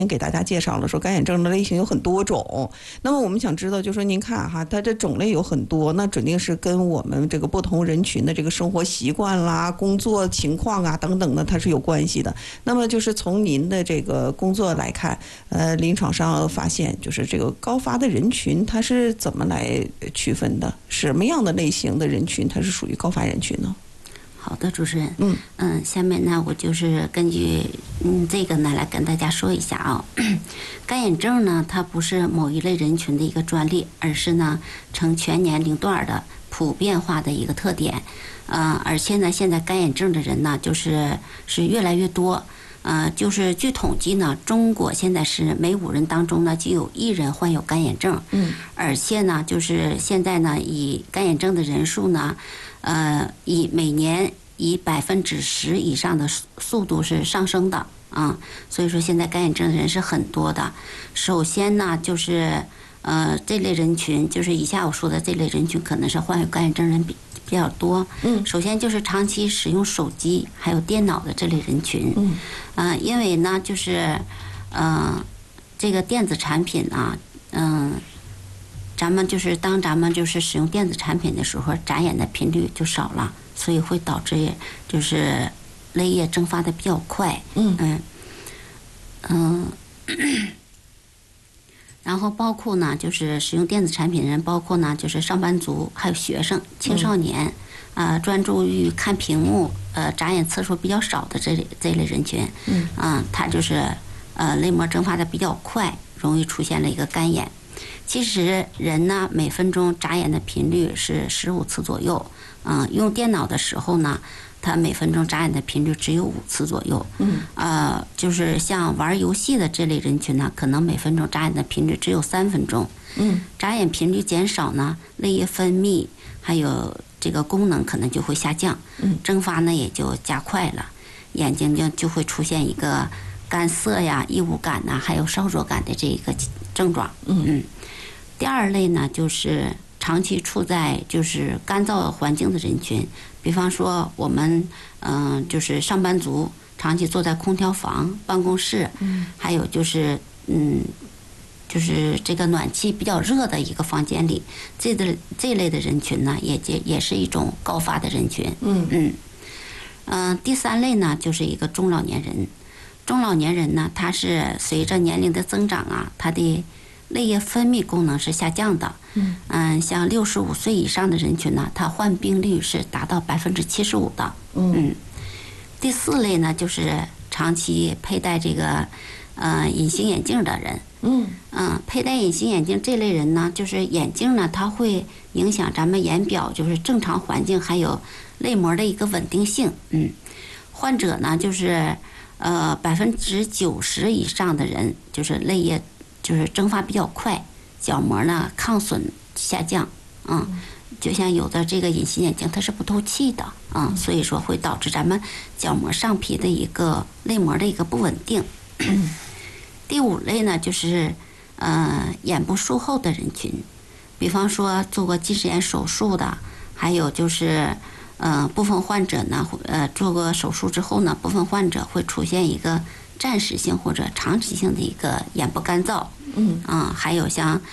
给大家介绍了说干眼症的类型有很多种，那么我们想知道，就说您看哈，它这种类有很多，那准定是跟我们这个不同人群的这个生活习惯啦、工作情况啊等等的，它是有关系的。那么就是从您的这个工作来看，临床上发现，就是这个高发的人群，它是怎么来区分的？什么样的类型的人群，它是属于高发人群呢？ 好的，主持人。下面呢，我就是根据这个呢来跟大家说一下啊。干眼症呢，它不是某一类人群的一个专利，而是呢呈全年龄段的普遍化的一个特点。而且呢，现在干眼症的人呢，是越来越多。就是据统计呢，中国现在是每5人当中呢就有1人患有干眼症。而且呢，就是现在呢，以干眼症的人数呢，以每年以10%以上的速度是上升的啊。所以说现在干眼症的人是很多的。首先呢，就是这类人群，就是以下我说的这类人群，可能是患有干眼症人比较多。首先就是长期使用手机还有电脑的这类人群。因为呢，就是这个电子产品啊，当咱们就是使用电子产品的时候，眨眼的频率就少了，所以会导致就是泪液蒸发的比较快。然后包括呢，就是使用电子产品的人，包括呢就是上班族，还有学生、青少年，专注于看屏幕，眨眼次数比较少的这类人群。他就是泪膜蒸发的比较快，容易出现了一个干眼。其实人呢，每分钟眨眼的频率是15次左右。用电脑的时候呢，它每分钟眨眼的频率只有5次左右。就是像玩游戏的这类人群呢，可能每分钟眨眼的频率只有3分钟。眨眼频率减少呢，泪液分泌还有这个功能可能就会下降，蒸发呢也就加快了，眼睛就会出现一个干涩呀、异物感呐，还有烧灼感的这个症状。第二类呢，就是长期处在就是干燥环境的人群，比方说我们就是上班族，长期坐在空调房、办公室，还有就是就是这个暖气比较热的一个房间里，这类的人群呢，也是一种高发的人群。第三类呢，就是一个中老年人。中老年人呢，他是随着年龄的增长啊，他的泪液分泌功能是下降的。像65岁以上的人群呢，他患病率是达到75%的。第4类呢，就是长期佩戴这个隐形眼镜的人。佩戴隐形眼镜这类人呢，就是眼镜呢，它会影响咱们眼表就是正常环境还有泪膜的一个稳定性。患者呢，就是90%以上的人就是泪液就是蒸发比较快，角膜呢抗损下降。就像有的这个隐形眼镜它是不透气的所以说会导致咱们角膜上皮的一个泪膜的一个不稳定。第5类呢，就是眼部术后的人群，比方说做过近视眼手术的，还有就是部分患者呢做过手术之后呢，部分患者会出现一个暂时性或者长期性的一个眼部干燥。还有像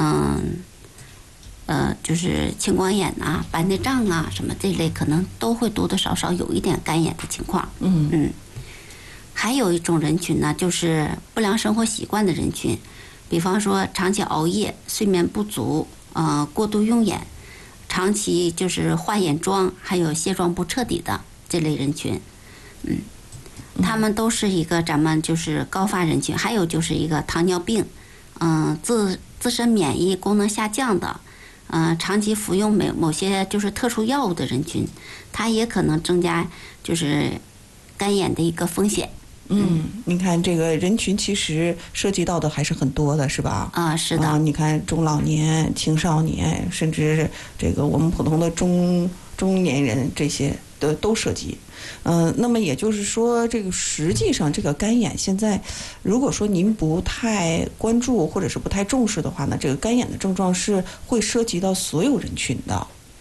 就是青光眼啊、白内障啊什么这类，可能都会多多少少有一点干眼的情况。还有一种人群呢，就是不良生活习惯的人群，比方说长期熬夜、睡眠不足、过度用眼、长期就是化眼妆，还有卸妆不彻底的这类人群。他们都是一个咱们就是高发人群。还有就是一个糖尿病，自身免疫功能下降的，长期服用某些就是特殊药物的人群，它也可能增加就是干眼的一个风险。 你看这个人群其实涉及到的还是很多的，是吧？ 是的。 你看中老年、青少年，甚至这个我们普通的中年人，这些都涉及。那么也就是说，这个实际上这个干眼现在，如果说您不太关注或者是不太重视的话呢，这个干眼的症状是会涉及到所有人群的。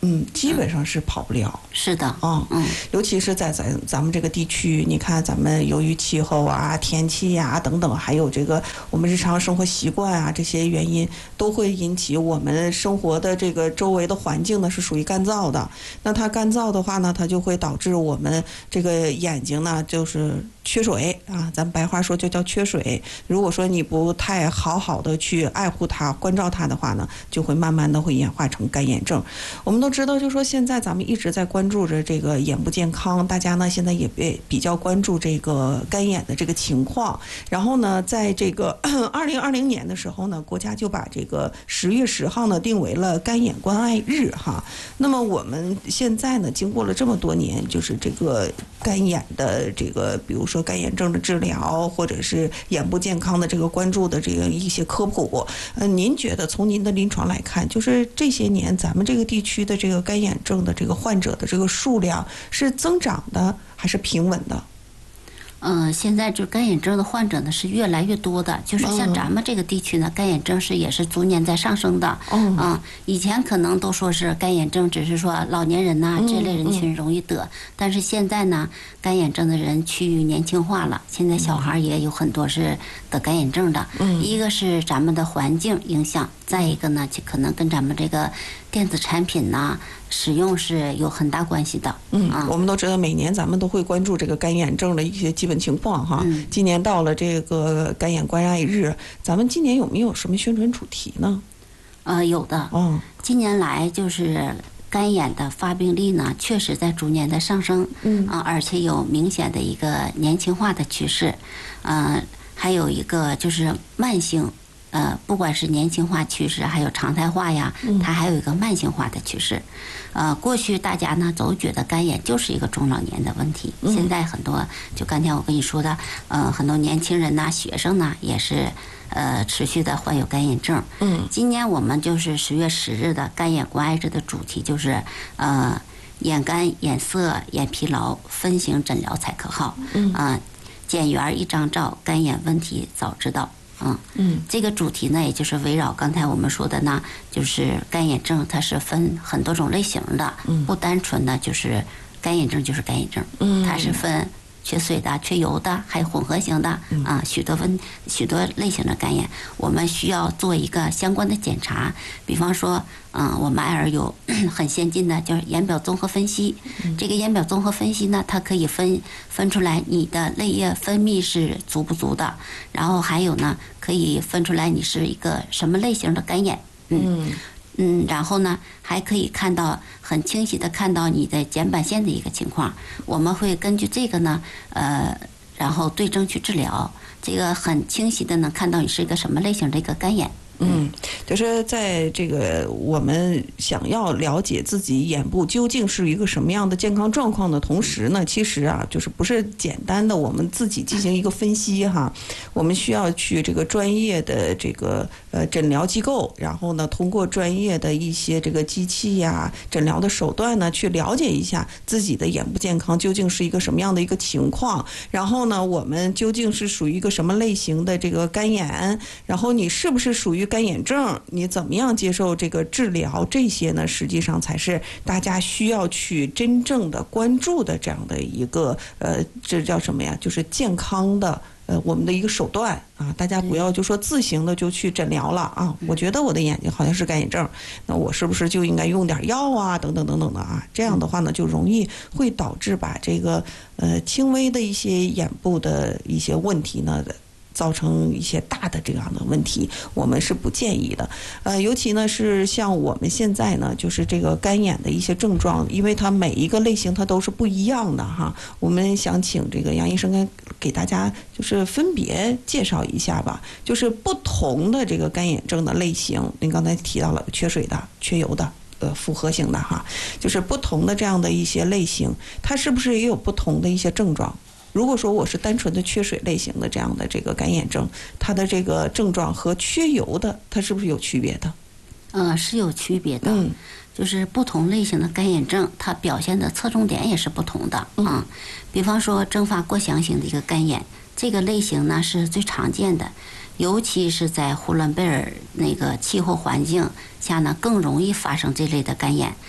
基本上是跑不了。 是的， 尤其是在咱们这个地区，你看咱们由于气候啊、天气啊等等，还有这个我们日常生活习惯啊这些原因，都会引起我们生活的这个周围的环境呢是属于干燥的。那它干燥的话呢，它就会导致我们这个眼睛呢就是缺水啊，咱们白话说就叫缺水。如果说你不太好的去爱护它、关照它的话呢，就会慢慢的会演化成干眼症。我们都知道，就说现在咱们一直在关注着这个眼部健康，大家呢现在也比较关注这个干眼的这个情况。然后呢，在这个2020年的时候呢，国家就把这个10月10号呢定为了干眼关爱日哈。那么我们现在呢，经过了这么多年，就是这个干眼的这个，比如说干眼症的治疗，或者是眼部健康的这个关注的这个一些科普，您觉得从您的临床来看，就是这些年咱们这个地区的这个干眼症的这个患者的这个数量是增长的还是平稳的？ 现在就干眼症的患者呢是越来越多的，就是像咱们这个地区呢，干眼症也是逐年在上升的。以前可能都说是干眼症只是说老年人呐这类人群容易得，但是现在呢，干眼症的人趋于年轻化了，现在小孩也有很多是得干眼症的。一个是咱们的环境影响，再一个呢就可能跟咱们这个电子产品呐使用是有很大关系的。 我们都知道每年咱们都会关注这个干眼症的一些基本情况哈。今年到了这个干眼关爱日，咱们今年有没有什么宣传主题呢？ 有的。近年来就是干眼的发病率呢，确实在逐年的上升。而且有明显的一个年轻化的趋势。还有一个就是慢性。不管是年轻化趋势，还有常态化呀，它还有一个慢性化的趋势。过去大家呢都觉得干眼就是一个中老年的问题，现在很多就刚才我跟你说的，很多年轻人呐、学生呐也是持续的患有干眼症。今年我们就是10月10日的干眼关爱日的主题就是眼干、眼涩、眼疲劳，分型诊疗才可靠。检源一张照，干眼问题早知道。这个主题呢，也就是围绕刚才我们说的呢，就是干眼症，它是分很多种类型的，不单纯的就是干眼症就是干眼症，它是分缺水的、缺油的，还有混合型的许多类型的干眼，我们需要做一个相关的检查。比方说，我们爱尔有很先进的就是眼表综合分析。这个眼表综合分析呢，它可以分出来你的泪液分泌是足不足的，然后还有呢，可以分出来你是一个什么类型的干眼。然后呢，还可以很清晰的看到你的睑板腺的一个情况。我们会根据这个呢，然后对症去治疗，这个很清晰的能看到你是一个什么类型的一个干眼。 就是在这个我们想要了解自己眼部究竟是一个什么样的健康状况的同时呢，其实就是不是简单的我们自己进行一个分析哈，我们需要去这个专业的这个诊疗机构，然后呢通过专业的一些这个机器呀、诊疗的手段呢，去了解一下自己的眼部健康究竟是一个什么样的一个情况，然后呢我们究竟是属于一个什么类型的这个干眼，然后你是不是属于干眼症，你怎么样接受这个治疗，这些呢实际上才是大家需要去真正的关注的这样的一个这叫什么呀，就是健康的我们的一个手段大家不要就说自行的就去诊疗了我觉得我的眼睛好像是干眼症，那我是不是就应该用点药等等等等的这样的话呢就容易会导致把这个轻微的一些眼部的一些问题呢造成一些大的这样的问题，我们是不建议的。尤其呢是像我们现在呢，就是这个干眼的一些症状，因为它每一个类型它都是不一样的哈。我们想请这个杨医生给大家就是分别介绍一下吧，就是不同的这个干眼症的类型。您刚才提到了缺水的、缺油的。复合型的哈，就是不同的这样的一些类型，它是不是也有不同的一些症状？如果说我是单纯的缺水类型的这样的这个干眼症，它的这个症状和缺油的，它是不是有区别的？ 是有区别的。就是不同类型的干眼症，它表现的侧重点也是不同的比方说蒸发过强型的一个干眼，这个类型呢是最常见的，尤其是在呼伦贝尔那个气候环境下呢，更容易发生这类的干眼。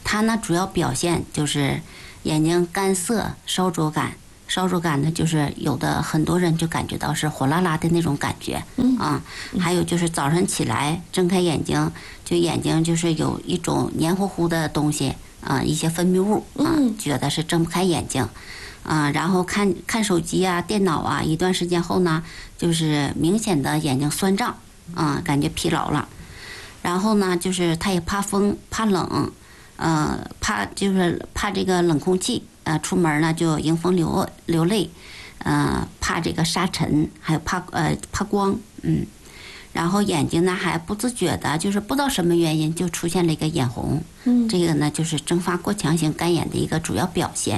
它呢主要表现就是眼睛干涩、烧灼感。烧灼感呢，就是有的很多人就感觉到是火辣辣的那种感觉，还有就是早上起来睁开眼睛，就眼睛就是有一种黏糊糊的东西，一些分泌物，觉得是睁不开眼睛，然后看手机啊、电脑啊，一段时间后呢，就是明显的眼睛酸胀，感觉疲劳了，然后呢，就是他也怕风、怕冷，怕这个冷空气。出门呢就迎风流泪，怕这个沙尘，还有怕光，然后眼睛呢还不自觉的，就是不知道什么原因就出现了一个眼红，这个呢就是蒸发过强性干眼的一个主要表现，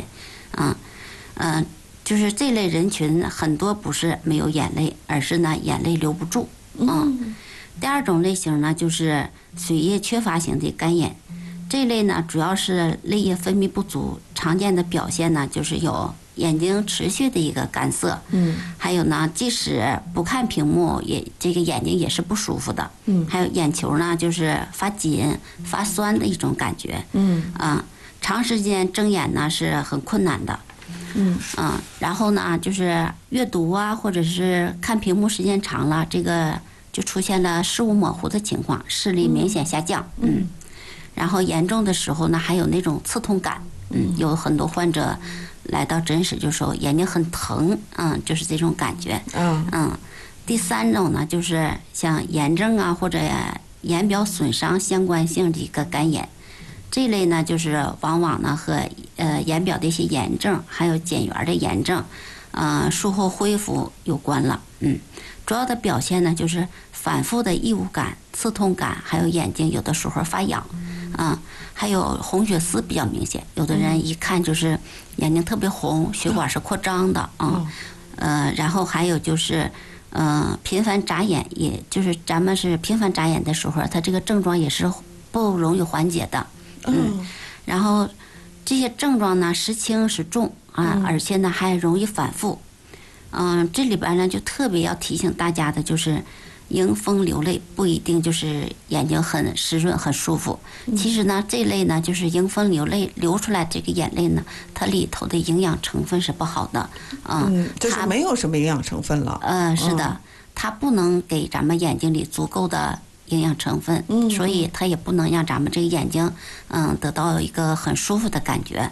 就是这类人群很多不是没有眼泪，而是呢眼泪留不住，第二种类型呢就是水液缺乏型的干眼。这类呢，主要是泪液分泌不足，常见的表现呢，就是有眼睛持续的一个干涩，还有呢，即使不看屏幕，这个眼睛也是不舒服的，还有眼球呢，就是发紧、发酸的一种感觉，长时间睁眼呢是很困难的，然后呢，就是阅读啊，或者是看屏幕时间长了，这个就出现了视物模糊的情况，视力明显下降，然后严重的时候呢，还有那种刺痛感，有很多患者来到诊室就说眼睛很疼，就是这种感觉，第三种呢，就是像炎症啊或者眼表损伤相关性的一个干眼，这类呢就是往往呢和眼表的一些炎症，还有睑缘的炎症，术后恢复有关了，主要的表现呢就是反复的异物感、刺痛感，还有眼睛有的时候发痒。还有红血丝比较明显，有的人一看就是眼睛特别红，血管是扩张的然后还有就是频繁眨眼，也就是咱们是频繁眨眼的时候，它这个症状也是不容易缓解的，然后这些症状呢时轻时重而且呢还容易反复，这里边呢就特别要提醒大家的就是。迎风流泪不一定就是眼睛很湿润很舒服，其实呢这类呢就是迎风流泪流出来这个眼泪呢，它里头的营养成分是不好的， 就是没有什么营养成分了， 是的，它不能给咱们眼睛里足够的营养成分，所以它也不能让咱们这个眼睛得到一个很舒服的感觉，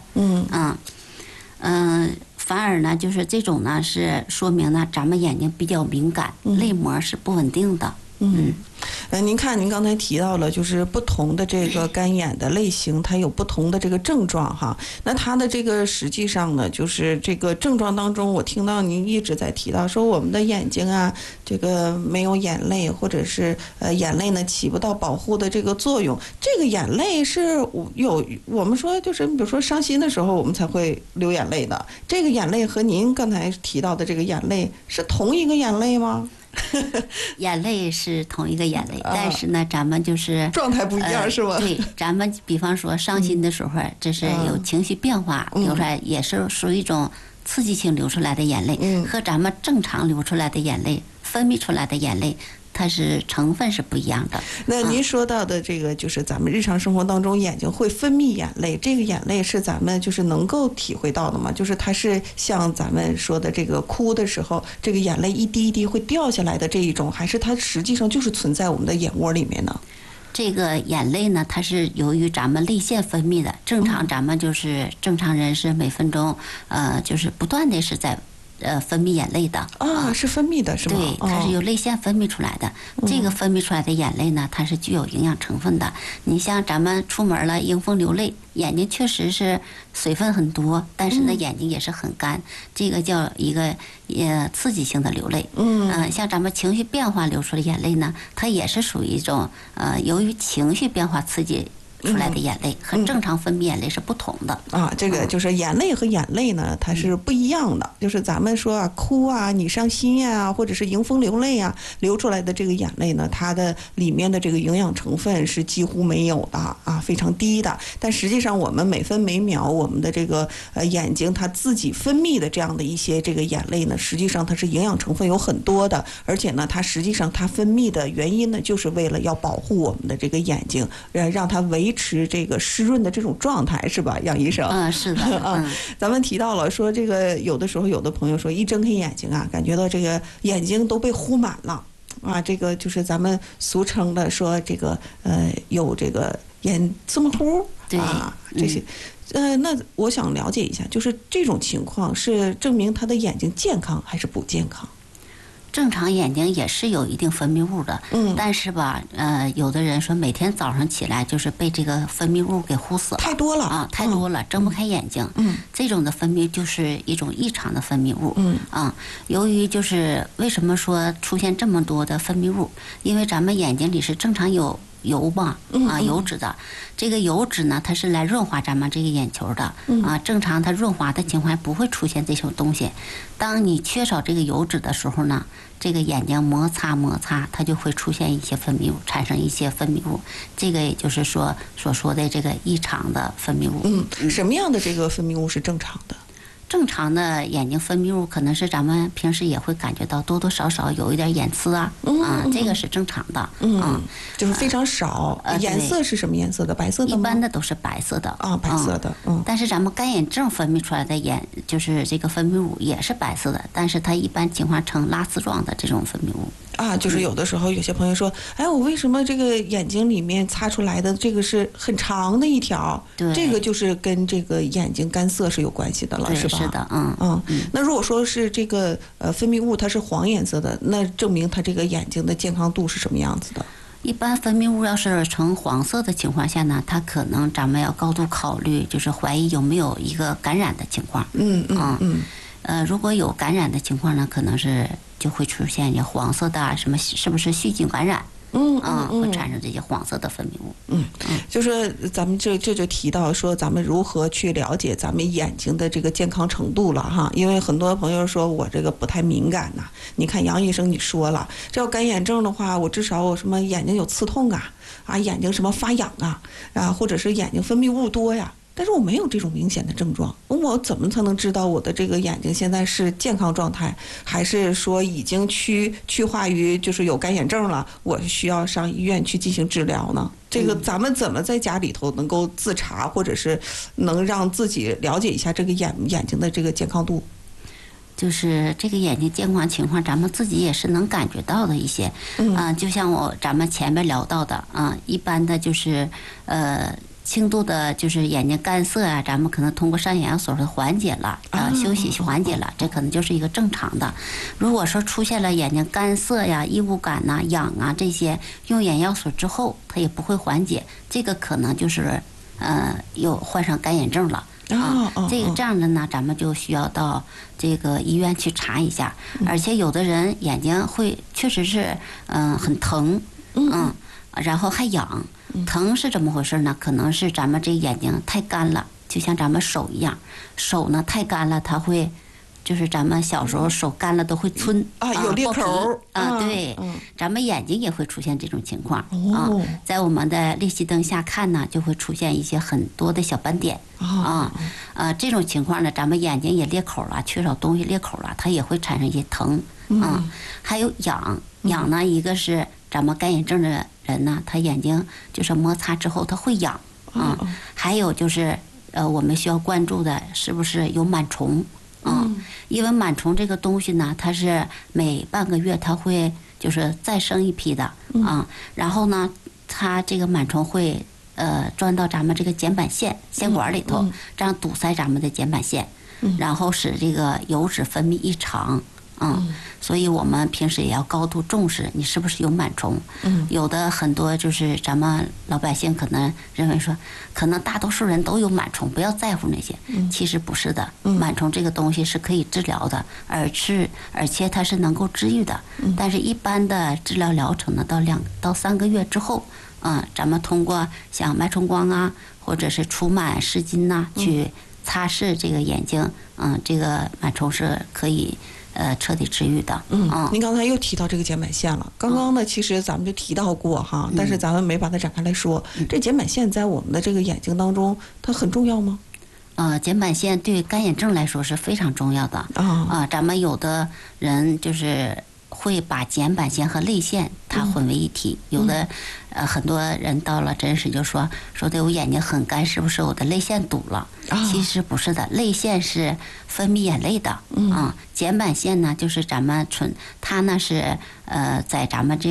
反而呢，就是这种呢，是说明呢，咱们眼睛比较敏感，泪膜是不稳定的。 您看，您刚才提到了，就是不同的这个干眼的类型，它有不同的这个症状哈。那它的这个实际上呢，就是这个症状当中，我听到您一直在提到说，我们的眼睛啊，这个没有眼泪，或者是眼泪呢起不到保护的这个作用。这个眼泪是有我们说就是比如说伤心的时候我们才会流眼泪的，这个眼泪和您刚才提到的这个眼泪是同一个眼泪吗？ 眼泪是同一个眼泪，但是呢，咱们就是状态不一样，是吗？ 对，咱们比方说伤心的时候，这是有情绪变化流出来，也是属于一种刺激性流出来的眼泪，和咱们正常流出来的眼泪、分泌出来的眼泪，它是成分是不一样的。 那您说到的这个，就是咱们日常生活当中眼睛会分泌眼泪，这个眼泪是咱们就是能够体会到的吗？就是它是像咱们说的这个哭的时候，这个眼泪一滴一滴会掉下来的这一种，还是它实际上就是存在我们的眼窝里面呢？ 这个眼泪呢，它是由于咱们泪腺分泌的，正常咱们就是正常人是每分钟就是不断的是在分泌眼泪的是分泌的是吗？ 对，它是由泪腺分泌出来的。这个分泌出来的眼泪呢，它是具有营养成分的。你像咱们出门了，迎风流泪，眼睛确实是水分很多，但是呢，眼睛也是很干，这个叫一个刺激性的流泪。像咱们情绪变化流出的眼泪呢，它也是属于一种由于情绪变化刺激出来的眼泪，和正常分泌眼泪是不同的这个就是眼泪和眼泪呢，它是不一样的。就是咱们说哭啊，你伤心呀，或者是迎风流泪啊，流出来的这个眼泪呢，它的里面的这个营养成分是几乎没有的非常低的。但实际上我们每分每秒我们的这个眼睛它自己分泌的这样的一些这个眼泪呢，实际上它是营养成分有很多的，而且呢，它实际上它分泌的原因呢，就是为了要保护我们的这个眼睛，让它维持这个湿润的这种状态，是吧，杨医生？ 是的。 咱们提到了说这个，有的时候有的朋友说一睁开眼睛啊，感觉到这个眼睛都被糊满了啊，这个就是咱们俗称的说这个有这个眼字糊啊这些。那我想了解一下，就是这种情况是证明他的眼睛健康还是不健康？ 正常眼睛也是有一定分泌物的，但是吧，有的人说每天早上起来就是被这个分泌物给呼死了， 太多了啊，太多了，睁不开眼睛。这种的分泌就是一种异常的分泌物。由于就是为什么说出现这么多的分泌物？因为咱们眼睛里是正常有油嘛，油脂的，这个油脂呢，它是来润滑咱们这个眼球的，正常它润滑的情况下不会出现这种东西。当你缺少这个油脂的时候呢，这个眼睛摩擦，它就会出现一些分泌物，产生一些分泌物，这个也就是说所说的这个异常的分泌物。 什么样的这个分泌物是正常的？ 正常的眼睛分泌物可能是咱们平时也会感觉到多多少少有一点眼刺啊，这个是正常的， 就是非常少。颜色是什么颜色的？白色的吗？ 一般的都是白色的啊，白色的。 但是咱们干眼症分泌出来的就是这个分泌物也是白色的，但是它一般情况呈拉丝状的这种分泌物。 就是有的时候有些朋友说，哎，我为什么这个眼睛里面擦出来的这个是很长的一条？ 对， 这个就是跟这个眼睛干涩是有关系的了，是吧？ 是的， 那如果说是这个分泌物它是黄颜色的，那证明它这个眼睛的健康度是什么样子的？ 一般分泌物要是呈黄色的情况下呢，它可能咱们要高度考虑，就是怀疑有没有一个感染的情况。如果有感染的情况呢，可能是就会出现黄色的什么，是不是细菌感染？会产生这些黄色的分泌物。 就是咱们这就提到说，咱们如何去了解咱们眼睛的这个健康程度了哈。因为很多朋友说我这个不太敏感呐，你看杨医生你说了，这要干眼症的话，我至少我什么眼睛有刺痛啊，眼睛什么发痒啊，或者是眼睛分泌物多呀。但是我没有这种明显的症状，我怎么才能知道我的这个眼睛现在是健康状态，还是说已经趋化于就是有干眼症了，我需要上医院去进行治疗呢？这个咱们怎么在家里头能够自查，或者是能让自己了解一下这个眼睛的这个健康度？ 就是这个眼睛健康情况，咱们自己也是能感觉到的一些。就像咱们前面聊到的一般的就是轻度的就是眼睛干涩啊，咱们可能通过上眼药水的缓解了休息缓解了，这可能就是一个正常的。如果说出现了眼睛干涩呀、异物感呐、痒啊这些，用眼药水之后它也不会缓解，这个可能就是又患上干眼症了。这样的呢，咱们就需要到这个医院去查一下。而且有的人眼睛会确实是很疼，然后还痒。疼是怎么回事呢？可能是咱们这眼睛太干了，就像咱们手一样，手呢太干了，它会就是咱们小时候手干了都会皴有裂口对，咱们眼睛也会出现这种情况在我们的裂隙灯下看呢，就会出现一些很多的小斑点这种情况呢，咱们眼睛也裂口了，缺少东西裂口了，它也会产生一些疼还有痒呢，一个是咱们干眼症的人呢，他眼睛就是摩擦之后他会痒还有就是我们需要关注的是不是有螨虫因为螨虫这个东西呢，它是每半个月它会就是再生一批的然后呢，它这个螨虫会钻到咱们这个睑板腺管里头，这样堵塞咱们的睑板腺，然后使这个油脂分泌异常。所以我们平时也要高度重视你是不是有螨虫。有的很多就是咱们老百姓可能认为说，可能大多数人都有螨虫，不要在乎那些。其实不是的，螨虫这个东西是可以治疗的，而且它是能够治愈的。但是一般的治疗疗程呢，到2到3个月之后，咱们通过像脉冲光啊，或者是除螨湿巾呐，去擦拭这个眼睛，这个螨虫是可以彻底治愈的。 您刚才又提到这个睑板腺了。刚刚呢，其实咱们就提到过哈，但是咱们没把它展开来说。这睑板腺在我们的这个眼睛当中，它很重要吗？ 睑板腺对干眼症来说是非常重要的咱们有的人就是会把睑板腺和泪腺它混为一体。有的很多人到了诊室就说的我眼睛很干，是不是我的泪腺堵了？其实不是的，泪腺是分泌眼泪的。睑板腺呢就是咱们它呢是在咱们这